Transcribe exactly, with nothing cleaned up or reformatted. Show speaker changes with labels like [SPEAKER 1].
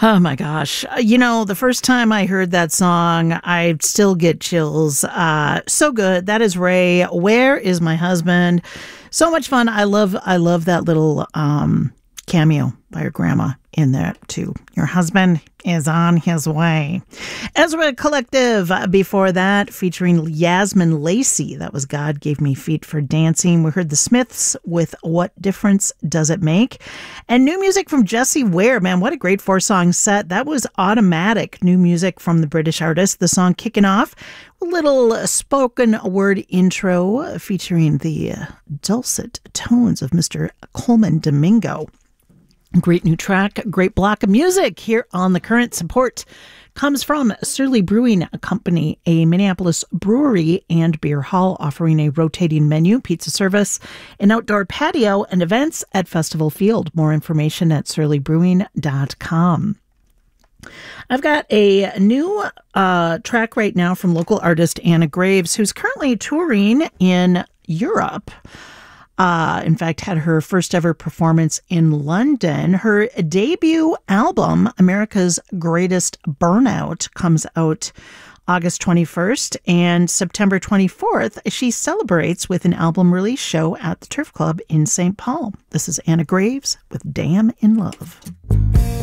[SPEAKER 1] Oh my gosh. Uh, You know, the first time I heard that song, I still get chills. Uh, so good. That is Ray. Where is my husband? So much fun. I love I love that little um cameo by your grandma in there too. Your husband is on his way. Ezra Collective uh, before that, featuring Yasmin Lacey. That was God Gave Me Feet for Dancing. We heard the Smiths with What Difference Does It Make? And new music from Jessie Ware. Man, what a great four-song set. That was Automatic, new music from the British artist. The song kicking off, a little spoken word intro featuring the uh, dulcet tones of Mister Coleman Domingo. Great new track, great block of music here on The Current. Support comes from Surly Brewing Company, a Minneapolis brewery and beer hall offering a rotating menu, pizza service, an outdoor patio, and events at Festival Field. More information at surly brewing dot com. I've got a new uh, track right now from local artist Anna Graves, who's currently touring in Europe. Uh, in fact, had her first ever performance in London. Her debut album, America's Greatest Burnout, comes out August twenty-first, and September twenty-fourth, she celebrates with an album release show at the Turf Club in Saint Paul. This is Anna Graves with Damn in Love.